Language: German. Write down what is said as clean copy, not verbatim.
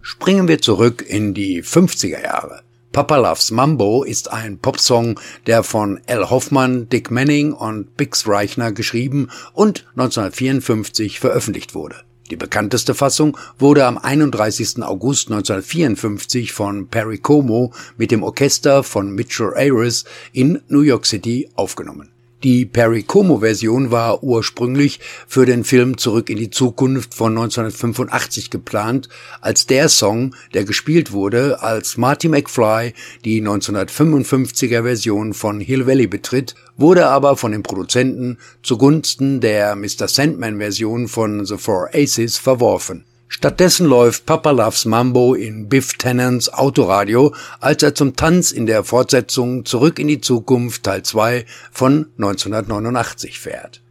Springen wir zurück in die 50er Jahre. Papa Loves Mambo ist ein Popsong, der von Al Hoffman, Dick Manning und Bix Reichner geschrieben und 1954 veröffentlicht wurde. Die bekannteste Fassung wurde am 31. August 1954 von Perry Como mit dem Orchester von Mitchell Ayres in New York City aufgenommen. Die Perry-Como-Version war ursprünglich für den Film Zurück in die Zukunft von 1985 geplant, als der Song, der gespielt wurde, als Marty McFly die 1955er-Version von Hill Valley betritt, wurde aber von den Produzenten zugunsten der Mr. Sandman-Version von The Four Aces verworfen. Stattdessen läuft Papa Loves Mambo in Biff Tannens Autoradio, als er zum Tanz in der Fortsetzung Zurück in die Zukunft Teil 2 von 1989 fährt.